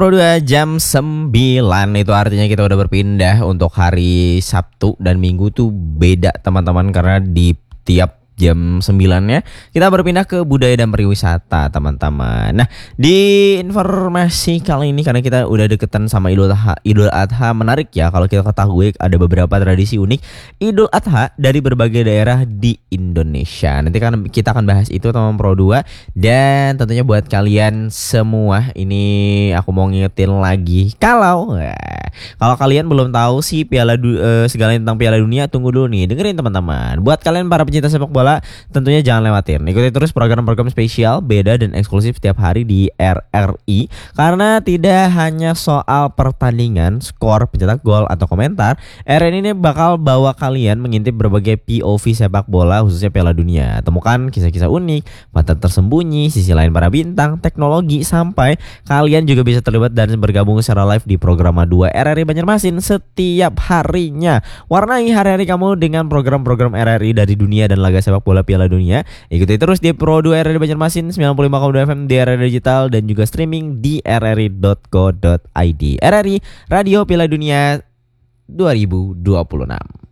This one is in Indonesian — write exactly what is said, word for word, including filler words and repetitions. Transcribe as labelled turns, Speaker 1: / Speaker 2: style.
Speaker 1: puluh dua jam sembilan itu artinya kita udah berpindah untuk hari Sabtu dan Minggu tuh beda teman-teman, karena di tiap jam sembilan-nya kita berpindah ke budaya dan pariwisata teman-teman. Nah, di informasi kali ini karena kita udah deketan sama Idul Adha, Idul Adha menarik ya kalau kita ketahui ada beberapa tradisi unik Idul Adha dari berbagai daerah di Indonesia. Nanti kan kita akan bahas itu teman Pro dua, dan tentunya buat kalian semua ini aku mau ngingetin lagi kalau eh, kalau kalian belum tahu sih Piala du, eh, segala tentang Piala Dunia, tunggu dulu nih, dengerin teman-teman. Buat kalian para pecinta sepak bola tentunya jangan lewatin. Ikuti terus program-program spesial, beda dan eksklusif setiap hari di R R I, karena tidak hanya soal pertandingan, skor, pencetak gol atau komentar. R R I ini bakal bawa kalian mengintip berbagai P O V sepak bola khususnya Piala Dunia. Temukan kisah-kisah unik, mata tersembunyi, sisi lain para bintang, teknologi, sampai kalian juga bisa terlibat dan bergabung secara live di program dua R R I Banjarmasin setiap harinya. Warnai hari-hari kamu dengan program-program R R I dari dunia dan laga sepak bola Piala Dunia. Ikuti terus di Pro dua R R I Banjarmasin sembilan puluh lima koma dua F M di R R I Digital dan juga streaming di r r i dot co dot i d. R R I Radio Piala Dunia dua ribu dua puluh enam.